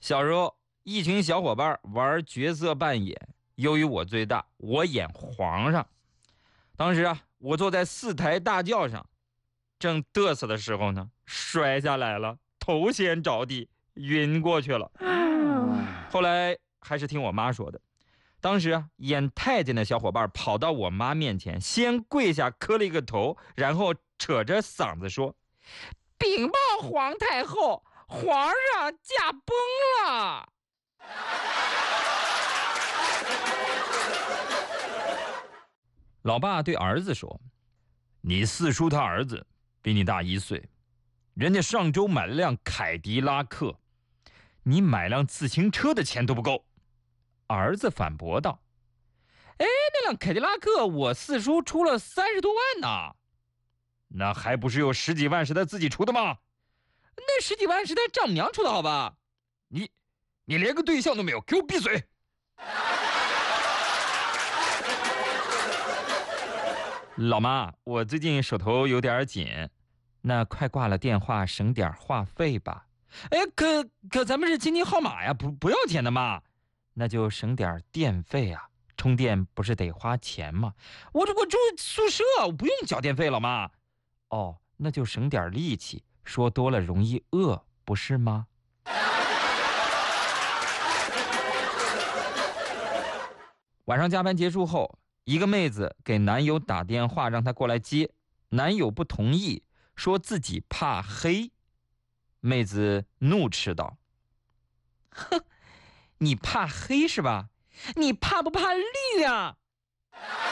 小时候，一群小伙伴玩角色扮演，由于我最大，我演皇上。当时我坐在4抬大轿上，正嘚瑟的时候呢，摔下来了，头先着地，晕过去了。后来还是听我妈说的，当时演太监的小伙伴跑到我妈面前，先跪下磕了一个头，然后扯着嗓子说：“禀报皇太后，皇上驾崩了。”老爸对儿子说：“你四叔他儿子比你大1岁，人家上周买了辆凯迪拉克，你买辆自行车的钱都不够。”儿子反驳道：“那辆凯迪拉克我四叔出了30多万呢。”“那还不是有10几万是他自己出的吗？”“那10几万是他丈母娘出的好吧？”“你连个对象都没有，给我闭嘴！”老妈，我最近手头有点紧，那快挂了电话，省点话费吧。可咱们是亲戚号码呀，不要钱的嘛。那就省点电费啊，充电不是得花钱吗？我住宿舍，我不用交电费了嘛。哦，那就省点力气，说多了容易饿，不是吗？晚上加班结束后，一个妹子给男友打电话让他过来接，男友不同意，说自己怕黑。妹子怒斥道：“哼，你怕黑是吧？你怕不怕绿啊？”